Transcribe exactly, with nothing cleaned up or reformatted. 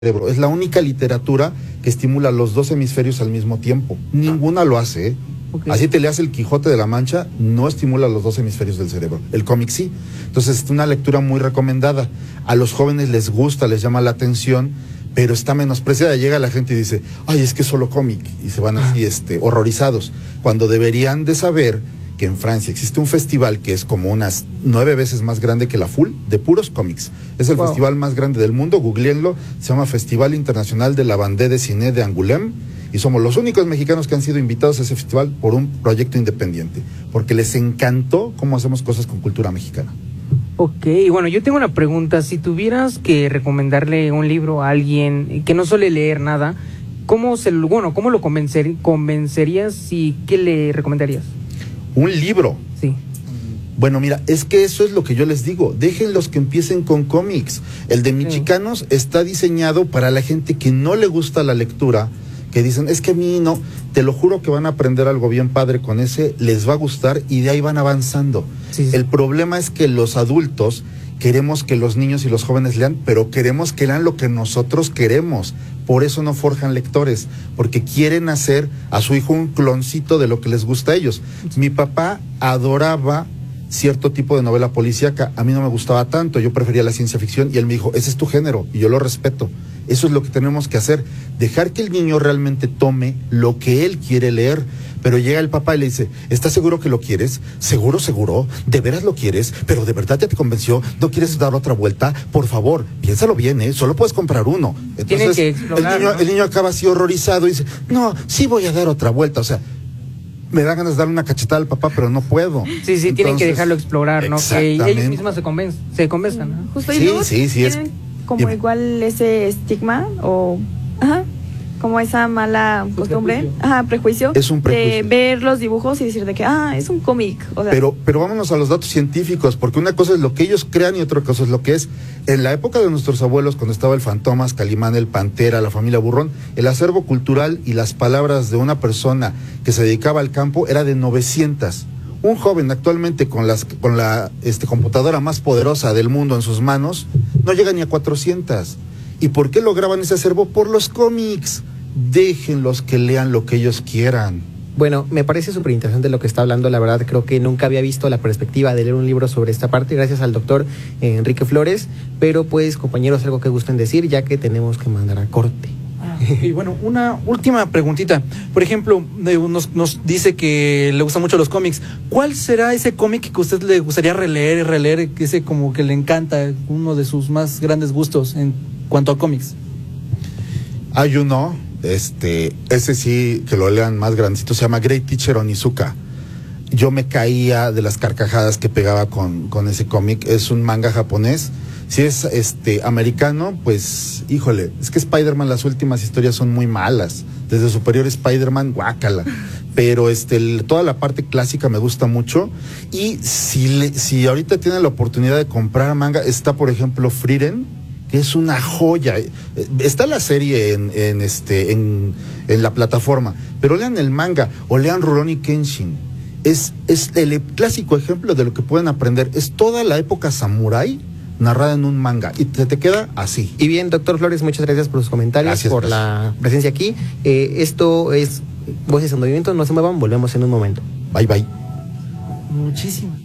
cerebro. Es la única literatura que estimula los dos hemisferios al mismo tiempo. Ninguna lo hace, ¿eh? Okay. Así te leas el Quijote de la Mancha, no estimula los dos hemisferios del cerebro. El cómic sí. Entonces es una lectura muy recomendada. A los jóvenes les gusta, les llama la atención, pero está menospreciada. Llega la gente y dice, ay, es que es solo cómic, y se van así este, horrorizados, cuando deberían de saber que en Francia existe un festival que es como unas nueve veces más grande que la F U L, de puros cómics. Es el wow. festival más grande del mundo, googleenlo, se llama Festival Internacional de la Bande Dessinée de Angoulême, y somos los únicos mexicanos que han sido invitados a ese festival por un proyecto independiente, porque les encantó cómo hacemos cosas con cultura mexicana. Ok, bueno, yo tengo una pregunta. Si tuvieras que recomendarle un libro a alguien que no suele leer nada, ¿cómo se lo, bueno, cómo lo convencer, convencerías y qué le recomendarías? ¿Un libro? Sí. Bueno, mira, es que eso es lo que yo les digo. Déjenlos que empiecen con cómics. El de Mexicanos sí. está diseñado para la gente que no le gusta la lectura, que dicen, es que a mí no. Te lo juro que van a aprender algo bien padre con ese, les va a gustar y de ahí van avanzando. Sí, sí. El problema es que los adultos queremos que los niños y los jóvenes lean, pero queremos que lean lo que nosotros queremos. Por eso no forjan lectores, porque quieren hacer a su hijo un cloncito de lo que les gusta a ellos. Mi papá adoraba cierto tipo de novela policíaca, a mí no me gustaba tanto, yo prefería la ciencia ficción, y él me dijo, ese es tu género, y yo lo respeto. Eso es lo que tenemos que hacer, dejar que el niño realmente tome lo que él quiere leer. Pero llega el papá y le dice, ¿estás seguro que lo quieres? ¿Seguro, seguro? ¿De veras lo quieres? ¿Pero de verdad ya te convenció? ¿No quieres dar otra vuelta? Por favor, piénsalo bien, ¿eh? Solo puedes comprar uno. Entonces, que explorar, el, niño, ¿no? el niño acaba así horrorizado y dice, no, sí voy a dar otra vuelta. O sea, me da ganas de darle una cachetada al papá, pero no puedo. Sí, sí, Entonces, tienen que dejarlo explorar, ¿no? Que ellos mismos se, conven se convenzan, ¿no? Justo, sí, y sí, sí. Es, como dime. Igual ese estigma o... Ajá. Como esa mala costumbre, prejuicio. Ajá, prejuicio, es un prejuicio de ver los dibujos y decir de que, ah, es un cómic. O sea, pero, pero vámonos a los datos científicos, porque una cosa es lo que ellos crean y otra cosa es lo que es. En la época de nuestros abuelos, cuando estaba el Fantomas, Calimán, el Pantera, la familia Burrón, el acervo cultural y las palabras de una persona que se dedicaba al campo era de novecientas. Un joven actualmente con, las, con la este, computadora más poderosa del mundo en sus manos, no llega ni a cuatrocientas. ¿Y por qué lograban ese acervo? Por los cómics. Déjenlos que lean lo que ellos quieran. Bueno, me parece súper interesante lo que está hablando. La verdad, creo que nunca había visto la perspectiva de leer un libro sobre esta parte, gracias al doctor eh, Enrique Flores. Pero pues, compañeros, algo que gusten decir, ya que tenemos que mandar a corte. Ah, y bueno, una última preguntita. Por ejemplo, nos, nos dice que le gustan mucho los cómics. ¿Cuál será ese cómic que a usted le gustaría releer y releer, que ese como que le encanta, uno de sus más grandes gustos en cuanto a cómics? Hay uno, este, ese sí, que lo lean más grandecito, se llama Great Teacher Onizuka. Yo me caía de las carcajadas que pegaba con, con ese cómic. Es un manga japonés. Si es este americano, pues, híjole, es que Spider-Man, las últimas historias son muy malas. Desde Superior Spider-Man, guácala. Pero este, el, toda la parte clásica me gusta mucho. Y si, le, si ahorita tienen la oportunidad de comprar manga, está, por ejemplo, Frieren, que es una joya. Está la serie en, en, este, en, en la plataforma, pero lean el manga o lean Rurouni Kenshin. Es, es el clásico ejemplo de lo que pueden aprender. Es toda la época samurái narrada en un manga y te, te queda así. Y bien, doctor Flores, muchas gracias por sus comentarios, gracias, por gracias. la presencia aquí. Eh, esto es Voces en Movimiento, no se muevan, volvemos en un momento. Bye, bye. Muchísimas.